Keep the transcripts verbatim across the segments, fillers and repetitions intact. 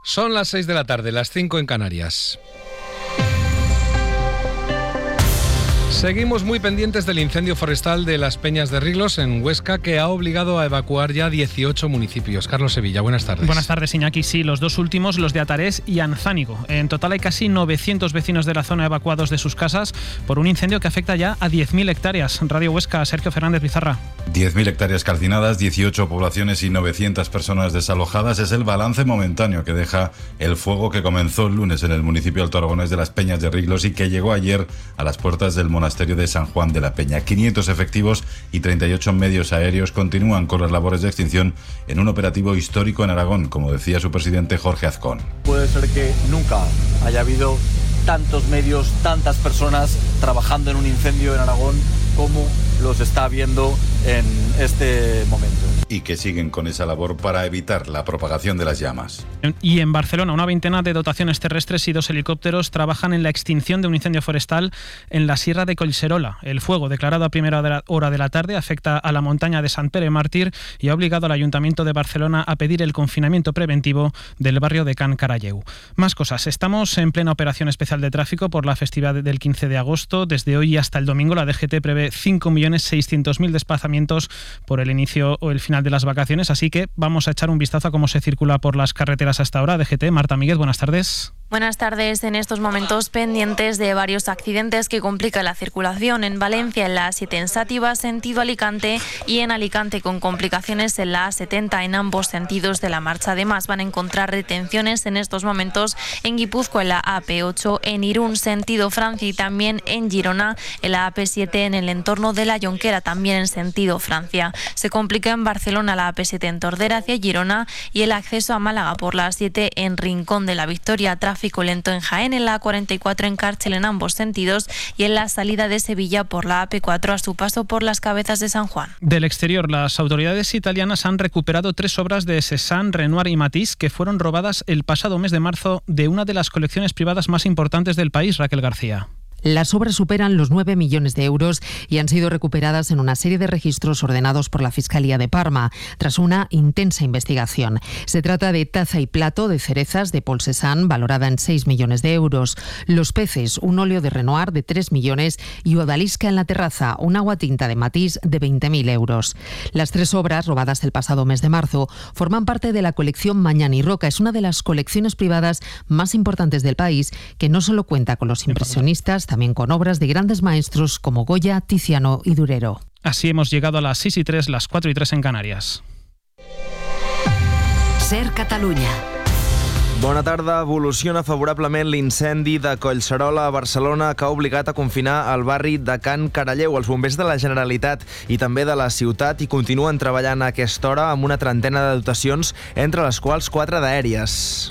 Son las seis de la tarde, las cinco en Canarias. Seguimos muy pendientes del incendio forestal de las Peñas de Riglos en Huesca, que ha obligado a evacuar ya dieciocho municipios. Carlos Sevilla, buenas tardes. Buenas tardes, Iñaki. Sí, los dos últimos, los de Atarés y Anzánigo. En total hay casi novecientos vecinos de la zona evacuados de sus casas por un incendio que afecta ya a diez mil hectáreas. Radio Huesca, Sergio Fernández Bizarra. diez mil hectáreas calcinadas, dieciocho poblaciones y novecientas personas desalojadas es el balance momentáneo que deja el fuego que comenzó el lunes en el municipio altoaragonés de las Peñas de Riglos y que llegó ayer a las puertas del monasterio de San Juan de la Peña. quinientos efectivos y treinta y ocho medios aéreos continúan con las labores de extinción en un operativo histórico en Aragón, como decía su presidente Jorge Azcón. Puede ser que nunca haya habido tantos medios, tantas personas trabajando en un incendio en Aragón como los está habiendo en este momento. Y que siguen con esa labor para evitar la propagación de las llamas. Y en Barcelona, una veintena de dotaciones terrestres y dos helicópteros trabajan en la extinción de un incendio forestal en la Sierra de Collserola. El fuego, declarado a primera hora de la tarde, afecta a la montaña de Sant Pere Màrtir y ha obligado al Ayuntamiento de Barcelona a pedir el confinamiento preventivo del barrio de Can Caralleu. Más cosas. Estamos en plena operación especial de tráfico por la festividad del quince de agosto. Desde hoy hasta el domingo, la D G T prevé cinco millones seiscientos mil desplazamientos por el inicio o el final de las vacaciones, así que vamos a echar un vistazo a cómo se circula por las carreteras hasta ahora. D G T, Marta Míguez, buenas tardes. Buenas tardes. En estos momentos pendientes de varios accidentes que complican la circulación en Valencia en la A siete en Sátiva, sentido Alicante, y en Alicante con complicaciones en la A setenta en ambos sentidos de la marcha. Además van a encontrar retenciones en estos momentos en Guipúzcoa en la A P ocho, en Irún sentido Francia y también en Girona en la A P siete en el entorno de la Jonquera, también en sentido Francia. Se complica en Barcelona la A P siete en Tordera hacia Girona y el acceso a Málaga por la A siete en Rincón de la Victoria. Tráfico lento en Jaén, en la A cuarenta y cuatro en Cárchel en ambos sentidos y en la salida de Sevilla por la A P cuatro a su paso por las Cabezas de San Juan. Del exterior, las autoridades italianas han recuperado tres obras de Cézanne, Renoir y Matisse que fueron robadas el pasado mes de marzo de una de las colecciones privadas más importantes del país. Raquel García. Las obras superan los nueve millones de euros y han sido recuperadas en una serie de registros ordenados por la Fiscalía de Parma, tras una intensa investigación. Se trata de taza y plato de cerezas de Paul Cézanne, valorada en seis millones de euros. Los peces, un óleo de Renoir de tres millones y odalisca en la terraza, un aguatinta de Matisse de veinte mil euros. Las tres obras, robadas el pasado mes de marzo, forman parte de la colección Mañana y Roca. Es una de las colecciones privadas más importantes del país, que no solo cuenta con los impresionistas, también con obras de grandes maestros como Goya, Tiziano y Durero. Así hemos llegado a las seis y tres, las cuatro y tres en Canarias. Ser Catalunya. Bona tarda. Evoluciona favorablement l'incendi de Collserola a Barcelona, que ha obligat a confinar el barri de Can Caralleu. Els bombers de la Generalitat i també de la ciutat i continuen treballant a aquesta hora amb una trentena de dotacions, entre les quals quatre d'aèries.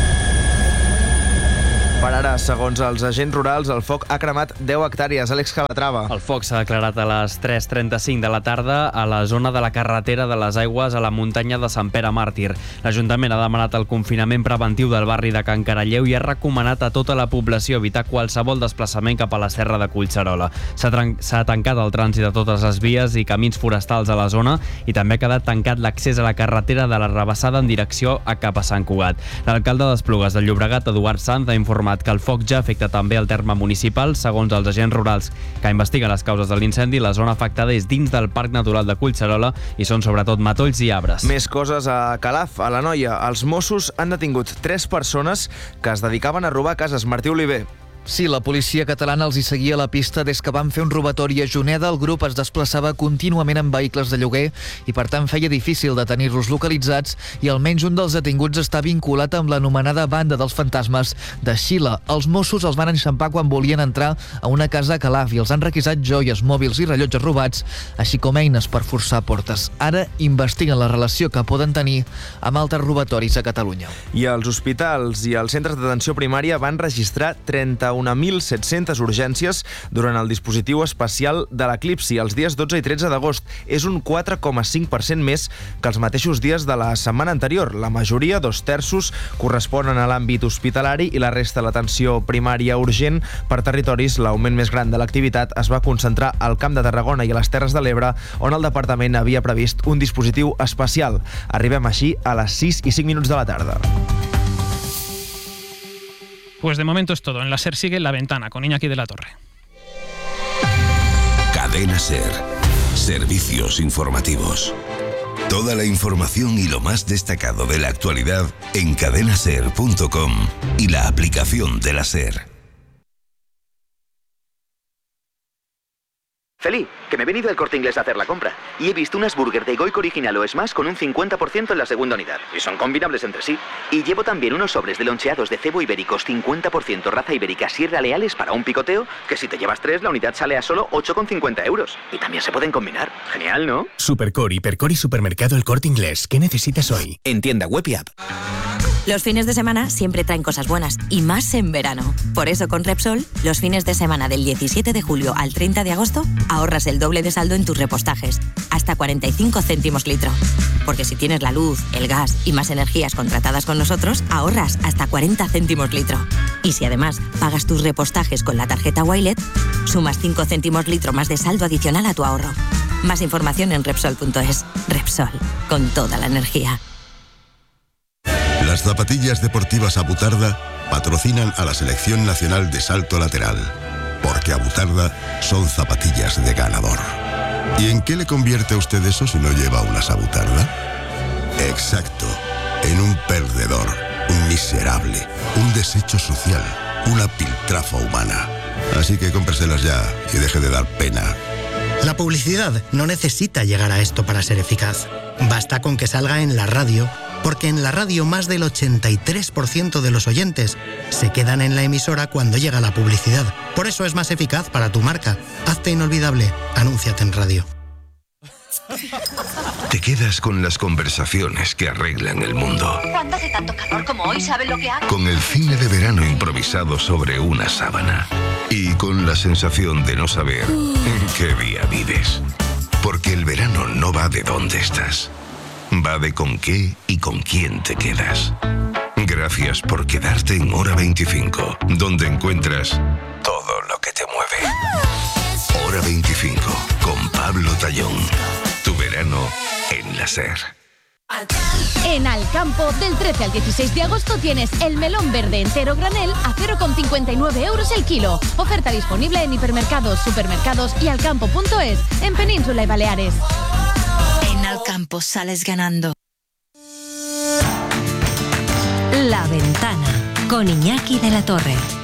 Per ara, segons els agents rurals, el foc ha cremat deu hectàrees. Àlex Calatrava. El foc s'ha declarat a les tres trenta-cinc de la tarda a la zona de la carretera de les Aigües a la muntanya de Sant Pere Màrtir. L'Ajuntament ha demanat el confinament preventiu del barri de Can Caralleu i ha recomanat a tota la població evitar qualsevol desplaçament cap a la serra de Collserola. S'ha, s'ha tancat el trànsit de totes les vies i camins forestals a la zona i també ha quedat tancat l'accés a la carretera de la Rabassada en direcció a cap a Sant Cugat. L'alcalde d'Esplugues de Llobregat, Eduard Sanz, ha informat que el foc ja afecta també el terme municipal. Segons els agents rurals que investiguen les causes de l'incendi, la zona afectada és dins del Parc Natural de Collserola i són sobretot matolls i arbres. Més coses a Calaf, a l'Anoia. Els Mossos han detingut tres persones que es dedicaven a robar cases. Martí Oliver. Sí, la policia catalana els hi seguia la pista des que van fer un robatori a Juneda. El grup es desplaçava contínuament en vehicles de lloguer i, per tant, feia difícil de tenir-los localitzats i almenys un dels detinguts està vinculat amb l'anomenada banda dels fantasmes de Xile. Els Mossos els van enxampar quan volien entrar a una casa a Calaf i els han requisat joies, mòbils i rellotges robats, així com eines per forçar portes. Ara investiguen la relació que poden tenir amb altres robatoris a Catalunya. I els hospitals i els centres d'atenció primària van registrar trenta mil set-centes urgències durant el dispositiu especial de l'eclipsi els dies dotze i tretze d'agost. És un quatre coma cinc per cent més que els mateixos dies de la setmana anterior. La majoria, dos terços, corresponen a l'àmbit hospitalari i la resta a l'atenció primària urgent. Per territoris, l'augment més gran de l'activitat es va concentrar al Camp de Tarragona i a les Terres de l'Ebre, on el departament havia previst un dispositiu especial. Arribem així a les sis i cinc minuts de la tarda. Pues de momento es todo. En la SER sigue La Ventana con Iñaki de la Torre. Cadena SER. Servicios informativos. Toda la información y lo más destacado de la actualidad en cadena ser punto com y la aplicación de la SER. Feli, que me he venido al Corte Inglés a hacer la compra y he visto unas burger de Goico original o Smash con un cincuenta por ciento en la segunda unidad y son combinables entre sí. Y llevo también unos sobres de loncheados de cebo ibéricos cincuenta por ciento raza ibérica Sierra Leales para un picoteo que si te llevas tres la unidad sale a solo ocho con cincuenta euros. Y también se pueden combinar. Genial, ¿no? Supercore, Hipercore y Supermercado El Corte Inglés. ¿Qué necesitas hoy? En tienda web y app. Los fines de semana siempre traen cosas buenas, y más en verano. Por eso con Repsol, los fines de semana del diecisiete de julio al treinta de agosto, ahorras el doble de saldo en tus repostajes, hasta cuarenta y cinco céntimos litro. Porque si tienes la luz, el gas y más energías contratadas con nosotros, ahorras hasta cuarenta céntimos litro. Y si además pagas tus repostajes con la tarjeta Wilet, sumas cinco céntimos litro más de saldo adicional a tu ahorro. Más información en Repsol punto es. Repsol, con toda la energía. Las zapatillas deportivas Abutarda patrocinan a la Selección Nacional de Salto Lateral, porque Abutarda son zapatillas de ganador. ¿Y en qué le convierte a usted eso si no lleva unas Abutarda? Exacto, en un perdedor, un miserable, un desecho social, una piltrafa humana. Así que cómpreselas ya y deje de dar pena. La publicidad no necesita llegar a esto para ser eficaz. Basta con que salga en la radio, porque en la radio más del ochenta y tres por ciento de los oyentes se quedan en la emisora cuando llega la publicidad. Por eso es más eficaz para tu marca. Hazte inolvidable. Anúnciate en radio. Te quedas con las conversaciones que arreglan el mundo. Cuando hace tanto calor como hoy, ¿sabes lo que hago? Con el cine de verano improvisado sobre una sábana. Y con la sensación de no saber en qué día vives. Porque el verano no va de dónde estás. Va de con qué y con quién te quedas. Gracias por quedarte en Hora veinticinco, donde encuentras todo lo que te mueve. Hora veinticinco, con Pablo Tallón. Tu verano en la SER. En Alcampo, del trece al dieciséis de agosto tienes el melón verde entero granel a cero con cincuenta y nueve euros el kilo. Oferta disponible en hipermercados, supermercados y alcampo punto es, en Península y Baleares. En Alcampo sales ganando. La Ventana, con Iñaki de la Torre.